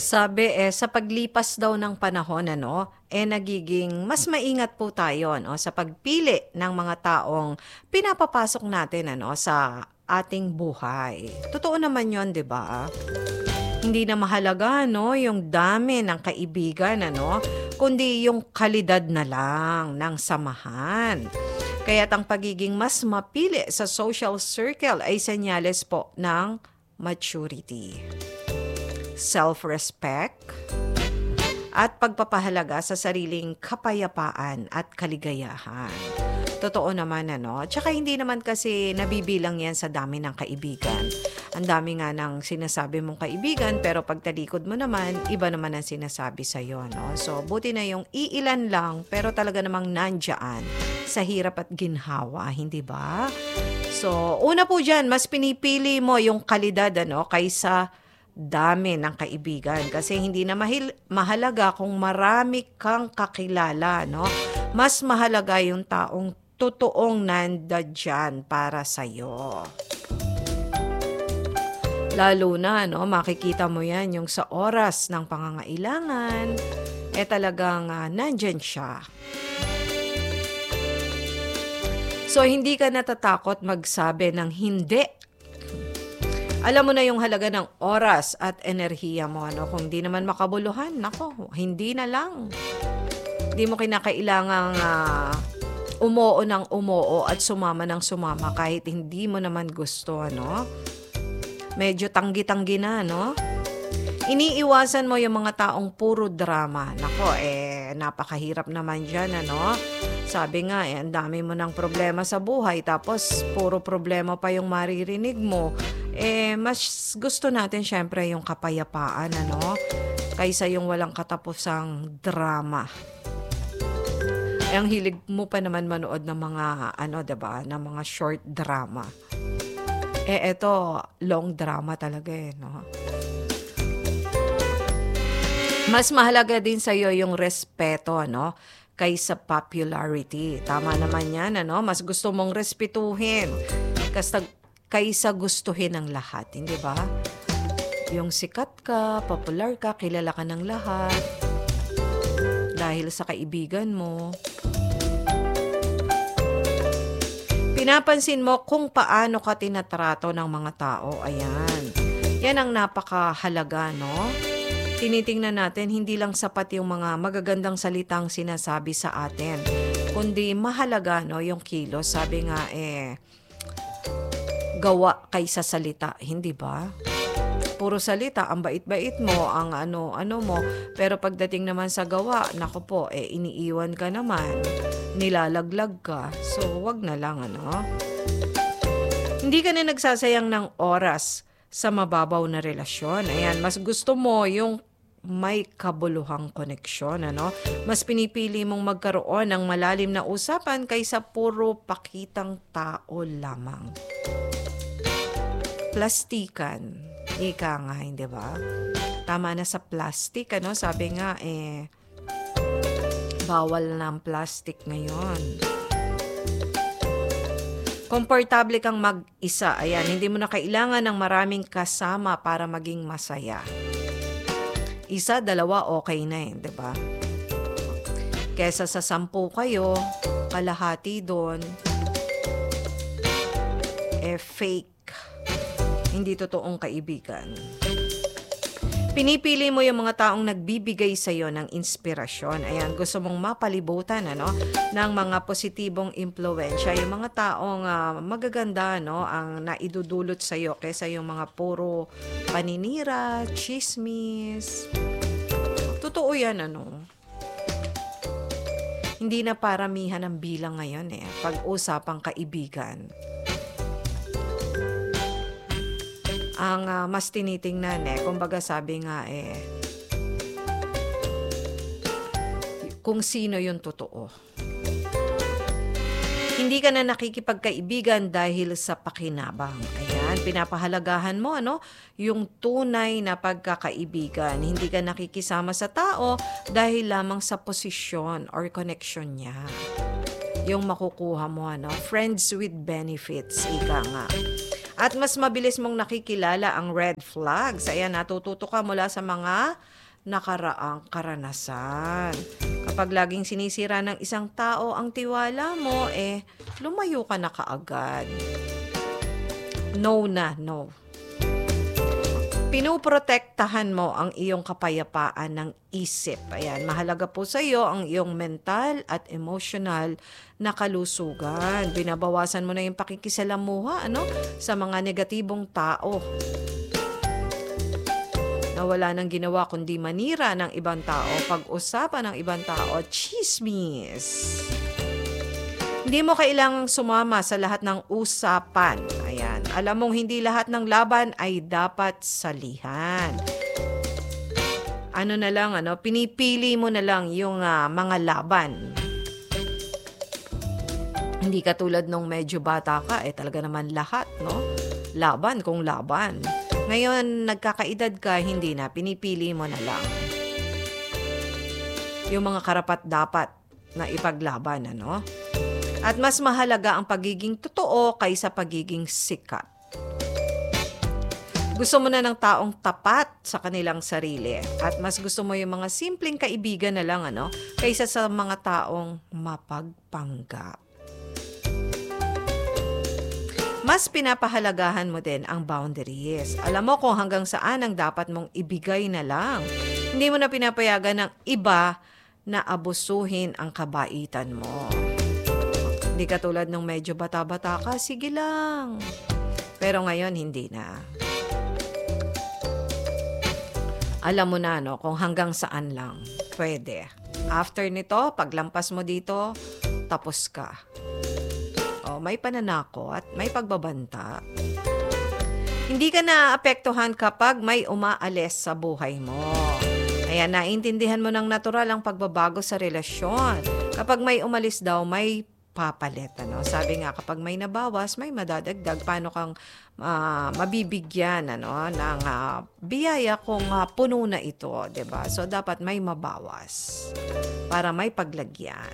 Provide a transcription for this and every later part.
Sabi, sa paglipas daw ng panahon nagiging mas maingat po tayo sa pagpili ng mga taong pinapapasok natin sa ating buhay. Totoo naman 'yon, 'di ba? Hindi na mahalaga yung dami ng kaibigan kundi yung kalidad na lang ng samahan. Kaya't ang pagiging mas mapili sa social circle ay senyales po ng maturity, self-respect, at pagpapahalaga sa sariling kapayapaan at kaligayahan. Totoo naman Tsaka hindi naman kasi nabibilang yan sa dami ng kaibigan. Ang dami nga ng sinasabi mong kaibigan, pero pagtalikod mo naman, iba naman ang sinasabi sa'yo, So, buti na yung iilan lang, pero talaga namang nandyan sa hirap at ginhawa, hindi ba? So, una po dyan, mas pinipili mo yung kalidad, kaysa dami ng kaibigan. Kasi hindi na mahalaga kung marami kang kakilala, Mas mahalaga yung taong totoong nandyan para sa'yo. Lalo na, makikita mo yan yung sa oras ng pangangailangan, talagang nandyan siya. So, hindi ka natatakot magsabi ng hindi. Alam mo na yung halaga ng oras at enerhiya mo. Kung di naman makabuluhan, hindi na lang. Hindi mo kinakailangang umoo ng umoo at sumama ng sumama kahit hindi mo naman gusto, Medyo tanggi-tanggi na, Iniiwasan mo yung mga taong puro drama. Napakahirap naman dyan, Sabi nga, ang dami mo ng problema sa buhay, tapos puro problema pa yung maririnig mo. Mas gusto natin syempre yung kapayapaan, kaysa yung walang katapusang drama. Ang hilig mo pa naman manood ng mga, diba, ng mga short drama. Eto, long drama talaga Mas mahalaga din sa'yo yung respeto, kaysa popularity. Tama naman yan, Mas gusto mong respetuhin kaysa gustuhin ng lahat, hindi ba? Yung sikat ka, popular ka, kilala ka ng lahat dahil sa kaibigan mo. Pinapansin mo kung paano ka tinatrato ng mga tao. Ayan. Yan ang napakahalaga, Tinitingnan natin, hindi lang sapat yung mga magagandang salitang sinasabi sa atin, kundi mahalaga, yung kilos. Sabi nga, gawa kaysa salita, hindi ba? Puro salita, ang bait-bait mo, ang ano mo, pero pagdating naman sa gawa, iniiwan ka naman, nilalaglag ka, so wag na lang, Hindi ka na nagsasayang ng oras sa mababaw na relasyon. Ayan, mas gusto mo yung may kabuluhang koneksyon, Mas pinipili mong magkaroon ng malalim na usapan kaysa puro pakitang tao lamang. Plastikan. Ika nga, hindi ba? Tama na sa plastic, Sabi nga, bawal na ang plastic ngayon. Komportable kang mag-isa. Ayan, hindi mo na kailangan ng maraming kasama para maging masaya. Isa, dalawa, okay na di ba? Kesa sa 10 kayo, kalahati doon, fake. Hindi totoong kaibigan. Pinipili mo yung mga taong nagbibigay sa'yo ng inspirasyon. Ayan, gusto mong mapalibutan ng mga positibong impluwensya. Yung mga taong magaganda ang naidudulot sa'yo kaysa yung mga puro paninira, chismis. Totoo yan, Hindi na paramihan ang bilang ngayon pag-usapang kaibigan. Ang mas tinitingnan kumbaga sabi nga kung sino yung totoo. Hindi ka na nakikipagkaibigan dahil sa pakinabang. Ayan, pinapahalagahan mo yung tunay na pagkakaibigan. Hindi ka nakikisama sa tao dahil lamang sa posisyon or connection niya. Yung makukuha mo friends with benefits, ika nga. At mas mabilis mong nakikilala ang red flags. Ayan, natututo ka mula sa mga nakaraang karanasan. Kapag laging sinisira ng isang tao ang tiwala mo, lumayo ka na kaagad. No na, no. Pinuprotektahan mo ang iyong kapayapaan ng isip. Ayan, mahalaga po sa iyo ang iyong mental at emotional na kalusugan. Binabawasan mo na yung pakikisalamuha sa mga negatibong tao na wala nang ginawa kundi manira ng ibang tao, pag-usapan ng ibang tao, chismis. Hindi mo kailangang sumama sa lahat ng usapan. Ayan. Alam mong hindi lahat ng laban ay dapat salihan. Pinipili mo na lang yung mga laban. Hindi katulad nung medyo bata ka, talaga naman lahat, no? Laban kung laban. Ngayon, nagkakaedad ka, hindi na. Pinipili mo na lang. Yung mga karapat-dapat na ipaglaban, At mas mahalaga ang pagiging totoo kaysa pagiging sikat. Gusto mo na ng taong tapat sa kanilang sarili. At mas gusto mo yung mga simpleng kaibigan na lang, kaysa sa mga taong mapagpanggap. Mas pinapahalagahan mo din ang boundaries. Alam mo kung hanggang saan ang dapat mong ibigay na lang. Hindi mo na pinapayagan ng iba na abusuhin ang kabaitan mo. Hindi katulad nung medyo bata-bata ka, sige lang. Pero ngayon, hindi na. Alam mo na, kung hanggang saan lang. Pwede. After nito, paglampas mo dito, tapos ka. May pananakot at may pagbabanta. Hindi ka naapektuhan kapag may umaalis sa buhay mo. Ayan, naintindihan mo ng natural ang pagbabago sa relasyon. Kapag may umalis daw, may papalit. Sabi nga, kapag may nabawas, may madadagdag. Paano kang mabibigyan ng biyaya kung puno na ito, 'di ba? So, dapat may mabawas para may paglagyan.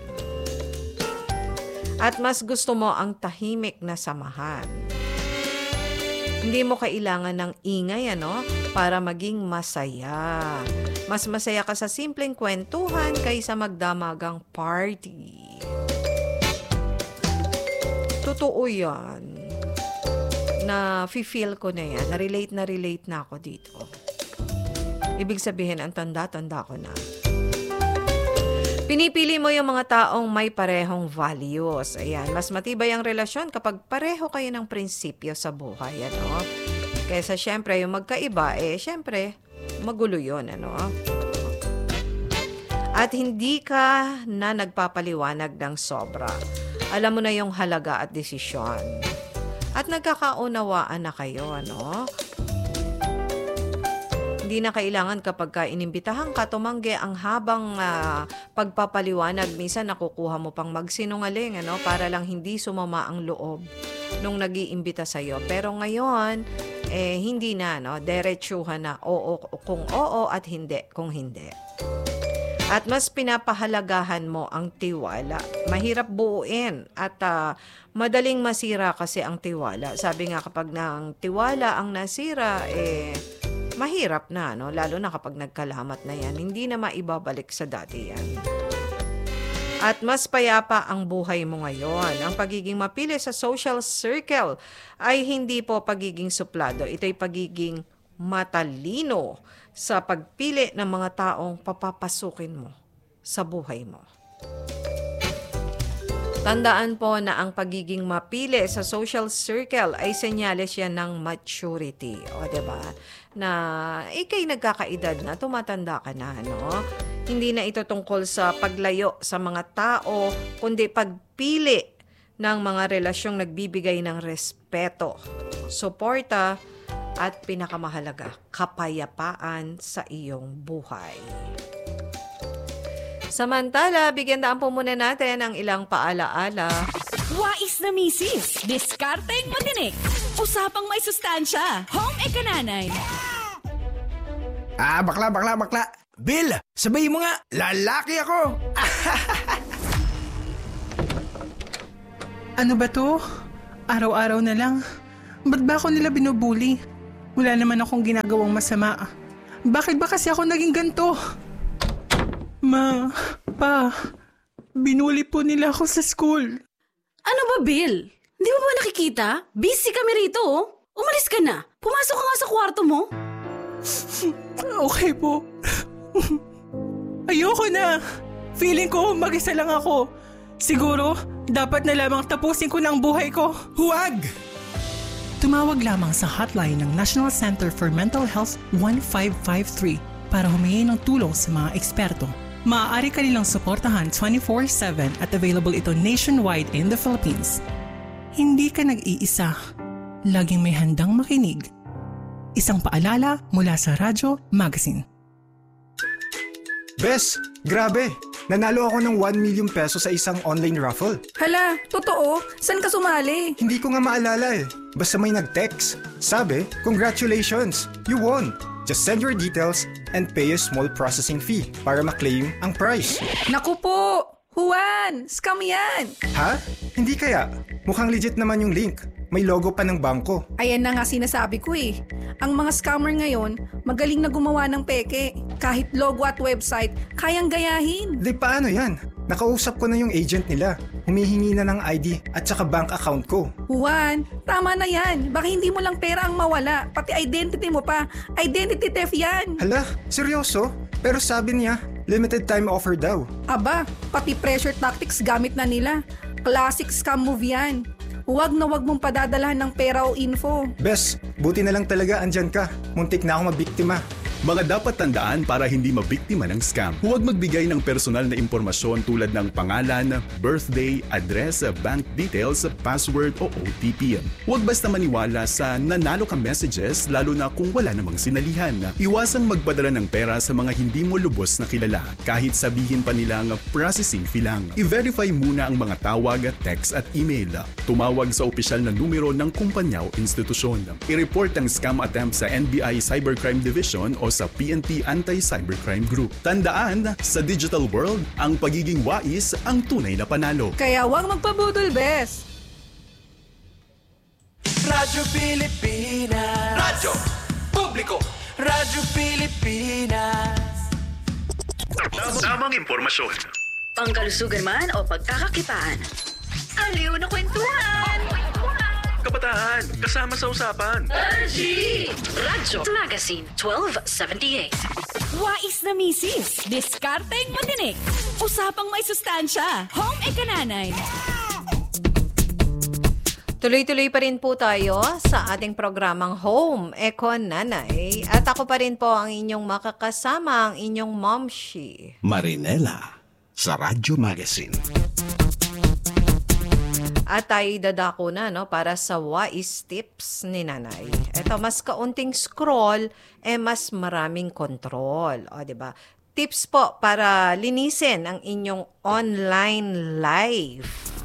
At mas gusto mo ang tahimik na samahan. Hindi mo kailangan ng ingay, para maging masaya. Mas masaya ka sa simpleng kwentuhan kaysa magdamagang party. Totoo yan. Na-feel ko na yan. Na-relate na ako dito. Ibig sabihin, ang tanda-tanda ko na. Pinipili mo yung mga taong may parehong values. Ayan, mas matibay ang relasyon kapag pareho kayo ng prinsipyo sa buhay, Kaysa syempre, yung magkaiba, syempre, magulo yun, At hindi ka na nagpapaliwanag ng sobra. Alam mo na yung halaga at desisyon. At nagkakaunawaan na kayo, Hindi na kailangan kapag ka inimbitahan ka, tumanggi ang habang pagpapaliwanag. Minsan nakukuha mo pang magsinungaling, para lang hindi sumama ang loob nung nag-iimbita sa'yo. Pero ngayon, hindi na, diretsuhan na oo kung oo at hindi kung hindi. At mas pinapahalagahan mo ang tiwala. Mahirap buuin at madaling masira kasi ang tiwala. Sabi nga kapag ng tiwala ang nasira, mahirap na, lalo na kapag nagkalamat na yan. Hindi na maibabalik sa dati yan. At mas payapa ang buhay mo ngayon. Ang pagiging mapili sa social circle ay hindi po pagiging suplado. Ito'y pagiging matalino sa pagpili ng mga taong papapasukin mo sa buhay mo. Tandaan po na ang pagiging mapili sa social circle ay senyales yan ng maturity. O, diba? Na ikay nagkakaedad na, tumatanda ka na, Hindi na ito tungkol sa paglayo sa mga tao, kundi pagpili ng mga relasyong nagbibigay ng respeto, suporta, at pinakamahalaga, kapayapaan sa iyong buhay. Samantala, bigyan daan po muna natin ang ilang paalaala. Wais na misis, diskarteng matinik, usapang may sustansya, home ekananay. Bakla. Bill, sabihin mo nga, lalaki ako. Ano ba to? Araw-araw na lang. Ba't ba ako nila binubuli? Wala naman akong ginagawang masama. Bakit ba kasi ako naging ganito? Ma, pa, binuli po nila ako sa school. Ano ba, Bill? Hindi mo ba nakikita? Busy kami rito, oh. Umalis ka na. Pumasok ka nga sa kwarto mo. Okay po. Ayoko na. Feeling ko mag-isa lang ako. Siguro, dapat na lamang tapusin ko ng buhay ko. Huwag! Tumawag lamang sa hotline ng National Center for Mental Health 1553 para humingi ng tulong sa mga eksperto. Maaari ka nilang suportahan 24/7 at available ito nationwide in the Philippines. Hindi ka nag-iisa. Laging may handang makinig. Isang paalala mula sa Radyo Magazine. Bes, grabe! Nanalo ako ng 1 million peso sa isang online raffle. Hala, totoo? Saan ka sumali? Hindi ko nga maalala eh. Basta may nag-text. Sabi, congratulations! You won! Just send your details and pay a small processing fee para maklaim ang prize. Naku po! Juan! Scam yan! Ha? Hindi kaya? Mukhang legit naman yung link. May logo pa ng bangko. Ayan na nga sinasabi ko eh. Ang mga scammer ngayon, magaling na gumawa ng peke. Kahit logo at website, kayang gayahin. Di paano yan? Nakausap ko na yung agent nila. Humihingi na ng ID at saka bank account ko. Juan, tama na yan. Baka hindi mo lang pera ang mawala. Pati identity mo pa. Identity theft yan. Hala, seryoso? Pero sabi niya, limited time offer daw. Aba, pati pressure tactics gamit na nila. Classic scam move yan. Huwag na huwag mong padadalahan ng pera o info. Bes, buti na lang talaga andyan ka. Muntik na ako mabiktima. Mga dapat tandaan para hindi mabiktima ng scam. Huwag magbigay ng personal na impormasyon tulad ng pangalan, birthday, address, bank details, password o OTP. Huwag basta maniwala sa nanalo ka messages lalo na kung wala namang sinalihan. Iwasang magpadala ng pera sa mga hindi mo lubos na kilala kahit sabihin pa nilang processing fee lang. I-verify muna ang mga tawag, text at email. Tumawag sa opisyal na numero ng kumpanya o institusyon. I-report ang scam attempt sa NBI Cybercrime Division o sa PNP Anti-Cybercrime Group. Tandaan, sa digital world, ang pagiging wais ang tunay na panalo. Kaya huwag magpabudol, Bes. Radyo Pilipinas. Radyo Publiko. Radyo Pilipinas. Tamang impormasyon. Pangkalusugan man o pagkakakitaan. Aliw na kwentuhan! Kabataan, kasama sa usapan. Radyo Magazine 1278. Wais na misis, diskarteng matinik. Usapang may sustansya. Home Ekananay. Tuloy-tuloy pa rin po tayo sa ating programang Home Ekananay. At ako pa rin po ang inyong makakasama, ang inyong momshi. Marinela sa Radyo Magazine. At tayo dadako na para sa wais tips ni Nanay. Ito, mas kaunting scroll, mas maraming control. O, diba? Tips po para linisin ang inyong online life.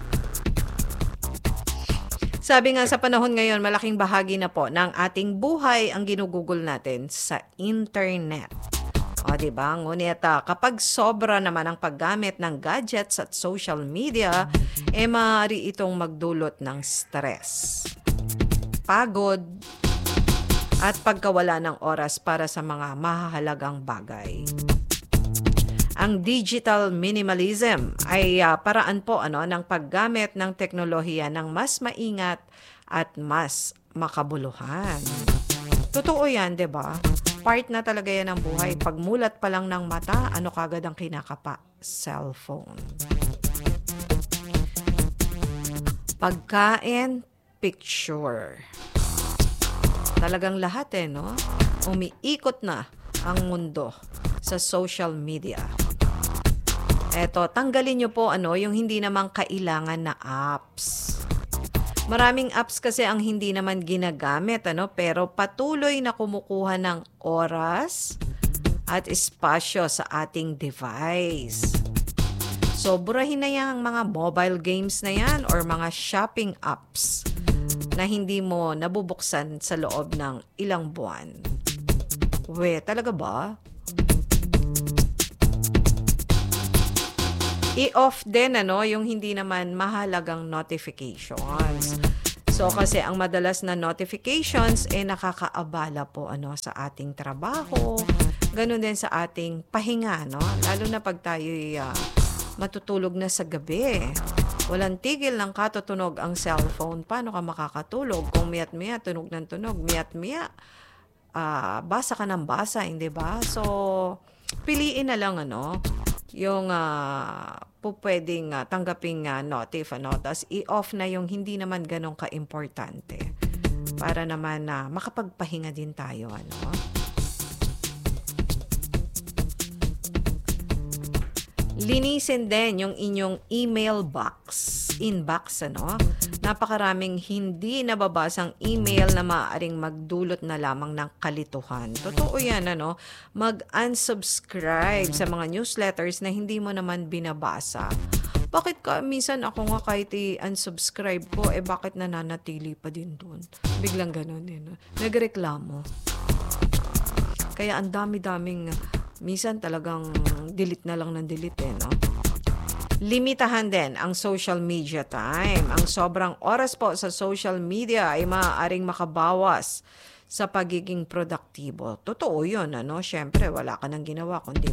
Sabi nga sa panahon ngayon, malaking bahagi na po ng ating buhay ang ginugugol natin sa internet. O, diba? Ngunit kapag sobra naman ang paggamit ng gadgets at social media, maaari itong magdulot ng stress, pagod, at pagkawala ng oras para sa mga mahahalagang bagay. Ang digital minimalism ay paraan po ng paggamit ng teknolohiya ng mas maingat at mas makabuluhan. Totoo yan, diba? Part na talaga yan ng buhay. Pagmulat pa lang ng mata, ano kagad ang kinakapa? Cellphone. Pagkain, picture. Talagang lahat no? Umiikot na ang mundo sa social media. Eto, tanggalin nyo po yung hindi naman kailangan na apps. Maraming apps kasi ang hindi naman ginagamit, pero patuloy na kumukuha ng oras at espasyo sa ating device. So, burahin na yan ang mga mobile games na yan or mga shopping apps na hindi mo nabubuksan sa loob ng ilang buwan. Talaga ba? I-off din yung hindi naman mahalagang notifications. So kasi ang madalas na notifications nakakaabala po sa ating trabaho. Ganun din sa ating pahinga, no? Lalo na pag tayo'y matutulog na sa gabi. Walang tigil ng katutunog ang cellphone. Paano ka makakatulog? Kung miat-miat, tunog ng tunog, miat-miat, basa ka ng basa, hindi ba? So, piliin na lang, yung pwedeng tanggaping notif, tapos i-off na yung hindi naman ganun ka-importante. Para naman makapagpahinga din tayo, Linisin din yung inyong email inbox, Napakaraming hindi nababasang email na maaaring magdulot na lamang ng kalituhan. Totoo yan, Mag-unsubscribe sa mga newsletters na hindi mo naman binabasa. Bakit minsan ako nga kahit i-unsubscribe ko, bakit nananatili pa din doon? Biglang ganun, Nagreklamo. Kaya ang dami-daming minsan talagang delete na lang ng delete, Limitahan din ang social media time. Ang sobrang oras po sa social media ay maaaring makabawas sa pagiging produktibo. Totoo yun, Siyempre, wala ka nang ginawa kundi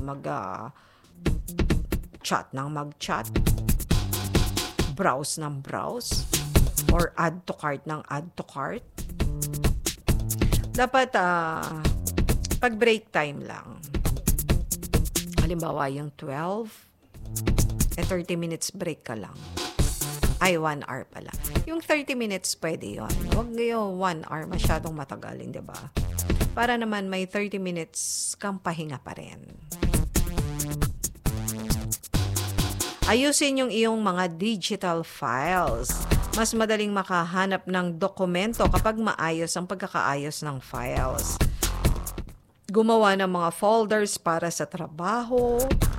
chat ng mag-chat, browse ng browse, or add to cart ng add to cart. Dapat, pag break time lang. Halimbawa, yung 12, 30 minutes break ka lang. Ay, 1 hour pala. Yung 30 minutes, pwede yun. Huwag yung 1 hour, masyadong matagal, di ba? Para naman may 30 minutes kang pahinga pa rin. Ayusin yung iyong mga digital files. Mas madaling makahanap ng dokumento kapag maayos ang pagkakaayos ng files. Gumawa ng mga folders para sa trabaho,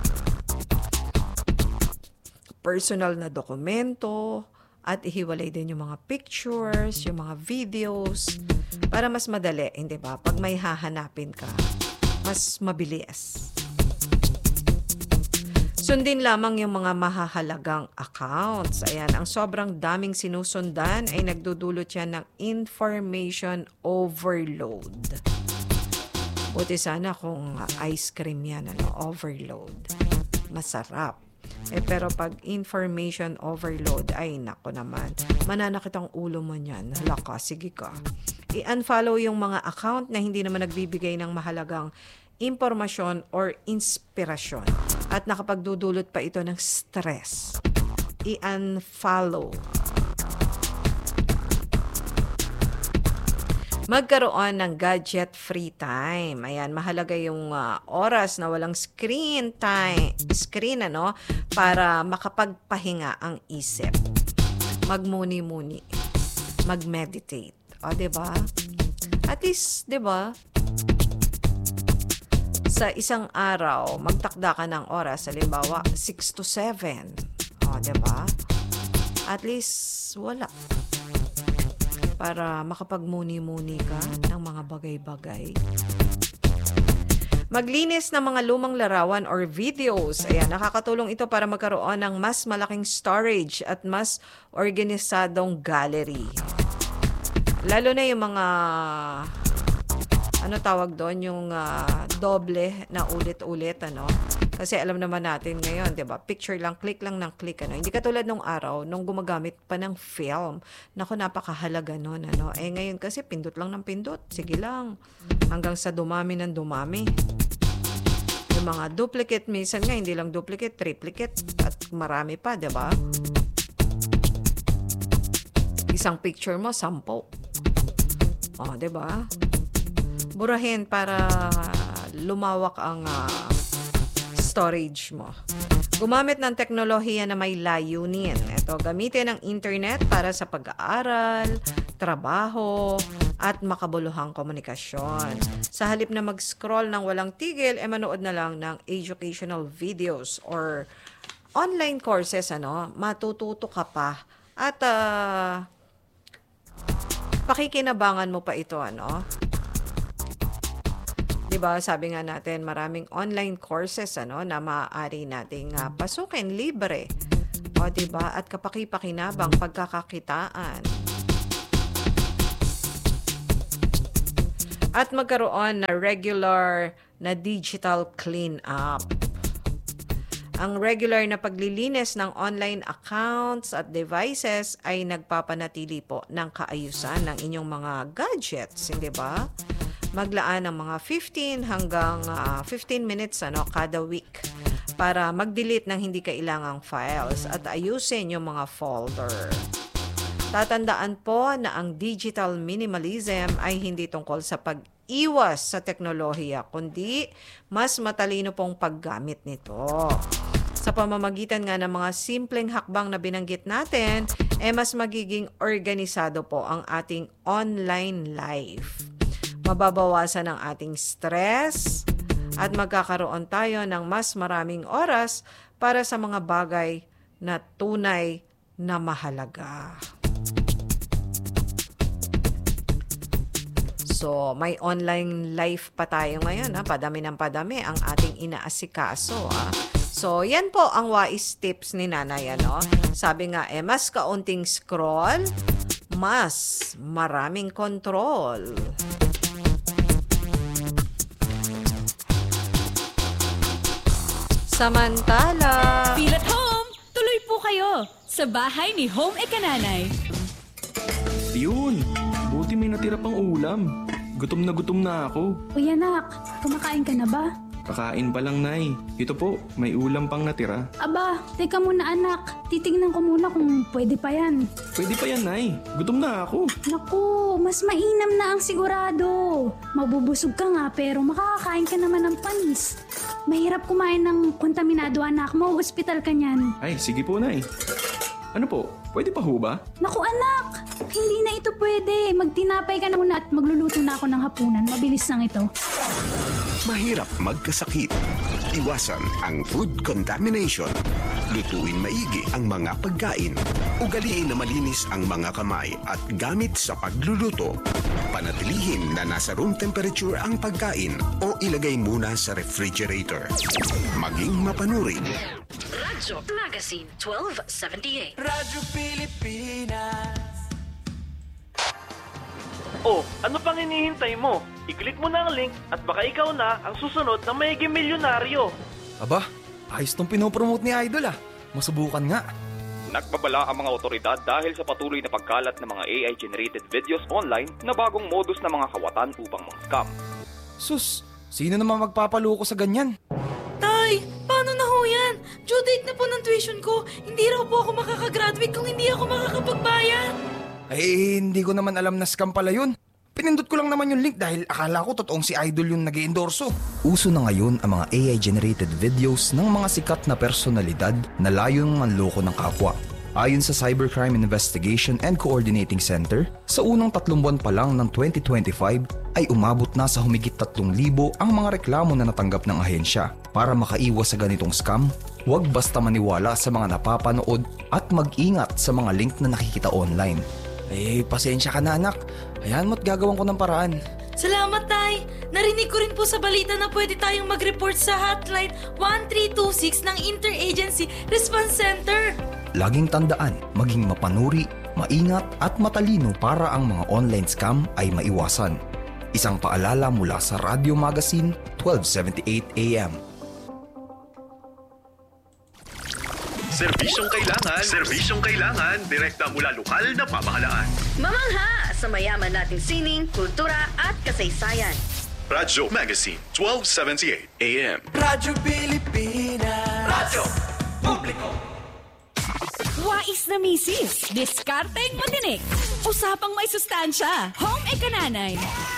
personal na dokumento, at ihiwalay din yung mga pictures, yung mga videos, para mas madali, hindi ba? Pag may hahanapin ka, mas mabilis. Sundin lamang yung mga mahahalagang accounts. Ayan, ang sobrang daming sinusundan ay nagdudulot yan ng information overload. Buti sana kung ice cream yan, overload. Masarap. Pero pag information overload, ay nako naman, mananakit ang ulo mo niyan. Hala ka, sige ka. I-unfollow yung mga account na hindi naman nagbibigay ng mahalagang impormasyon or inspirasyon. At nakapagdudulot pa ito ng stress. I-unfollow. Magkaroon ng gadget-free time. Ayan, mahalaga yung oras na walang screen, para makapagpahinga ang isip. Magmuni-muni. Mag-meditate. O, diba? At least, diba, sa isang araw, magtakda ka ng oras, halimbawa, 6 to 7. O, diba? At least, wala. Para makapagmuni-muni ka ng mga bagay-bagay. Maglinis ng mga lumang larawan or videos. Ayan, nakakatulong ito para magkaroon ng mas malaking storage at mas organisadong gallery. Lalo na yung mga, tawag doon, yung doble na ulit-ulit, Kasi alam naman natin ngayon, 'di ba? Picture lang, click lang ng click, Hindi katulad nung araw nung gumagamit pa ng film. Naku, napakahalaga noon, ngayon kasi pindot lang ng pindot. Sige lang. Hanggang sa dumami ng dumami. Yung mga duplicate, minsan nga hindi lang duplicate, triplicate at marami pa, 'di ba? Isang picture mo, 10. 'Di ba? Burahin para lumawak ang storage mo. Gumamit ng teknolohiya na may layunin. Ito, gamitin ang internet para sa pag-aaral, trabaho, at makabuluhang komunikasyon. Sa halip na mag-scroll ng walang tigil, manood na lang ng educational videos or online courses, matututo ka pa. At pakikinabangan mo pa ito, Diba, sabi nga natin, maraming online courses na maaari nating pasukin libre. O diba, at kapaki-pakinabang pagkakakitaan. at magkaroon na regular na digital clean-up. Ang regular na paglilinis ng online accounts at devices ay nagpapanatili po ng kaayusan ng inyong mga gadgets, hindi ba? Maglaan ng mga 15 hanggang 15 minutes kada week para mag-delete ng hindi kailangang files at ayusin yung mga folder. Tatandaan po na ang digital minimalism ay hindi tungkol sa pag-iwas sa teknolohiya, kundi mas matalino pong paggamit nito. Sa pamamagitan nga ng mga simpleng hakbang na binanggit natin, mas magiging organisado po ang ating online life. Mababawasan ang ating stress at magkakaroon tayo ng mas maraming oras para sa mga bagay na tunay na mahalaga. So, may online life pa tayo ngayon. Padami ng padami ang ating inaasikaso. So, yan po ang wise tips ni Nanay. Sabi nga, mas kaunting scroll, mas maraming control. Samantala, Feel at home! Tuloy po kayo sa bahay ni Home Ekananay. Yun, buti may natira pang ulam. Gutom na ako. Uy anak, kumakain ka na ba? Kakain pa lang, Nay. Ito po, may ulam pang natira. Aba, teka muna anak. Titignan ko muna kung pwede pa yan. Pwede pa yan, Nay. Gutom na ako. Naku, mas mainam na ang sigurado. Mabubusog ka nga pero makakakain ka naman ng panis. Mahirap kumain ng kontaminado anak mo. Hospital ka niyan. Ay, sige po, Nay. Ano po? Pwede pa ho ba? Naku anak, hindi na ito pwede. Magtinapay ka na muna at magluluto na ako ng hapunan. Mabilis lang ito. Mahirap magkasakit. Iwasan ang food contamination. Lutuin maigi ang mga pagkain. Ugaliin na malinis ang mga kamay at gamit sa pagluluto. Panatilihin na nasa room temperature ang pagkain o ilagay muna sa refrigerator. Maging mapanuri. Radyo Magazine 1278. Radyo Pilipinas. Oh, ano pang hinihintay mo? I-click mo na ang link at baka ikaw na ang susunod na mayiging milyonaryo. Aba, ayos tong pinopromote ni Idol Masubukan nga. Nagbabala ang mga otoridad dahil sa patuloy na pagkalat ng mga AI-generated videos online na bagong modus ng mga kawatan upang mga-scam. Sus, sino naman magpapaloko sa ganyan? Tay, paano na ho yan? Due date na po ng tuition ko. Hindi raw po ako makakagraduate kung hindi ako makakapagbayad. Eh, hindi ko naman alam na scam pala yun. Pinindot ko lang naman yung link dahil akala ko totoong si Idol yung nag-i-endorso. Uso na ngayon ang mga AI-generated videos ng mga sikat na personalidad na layong manloko ng kapwa. Ayon sa Cybercrime Investigation and Coordinating Center, sa unang 3 buwan pa lang ng 2025 ay umabot na sa humigit 3,000 ang mga reklamo na natanggap ng ahensya. Para makaiwas sa ganitong scam, huwag basta maniwala sa mga napapanood at mag-ingat sa mga link na nakikita online. Eh, pasensya ka na anak. Hayaan mo't gagawin ko ng paraan. Salamat, Tay. Narinig ko rin po sa balita na pwede tayong mag-report sa hotline 1326 ng Interagency Response Center. Laging tandaan, maging mapanuri, maingat at matalino para ang mga online scam ay maiwasan. Isang paalala mula sa Radio Magazine 1278 AM. Serbisyong kailangan, direkta mula lokal na pamahalaan. Mamangha sa mayaman nating sining, kultura at kasaysayan. Radyo Magazine 1278 AM. Radyo Pilipinas. Radyo Publiko. Wais na misis, diskarteng matinik. Usapang may sustansya. Home Ekananay.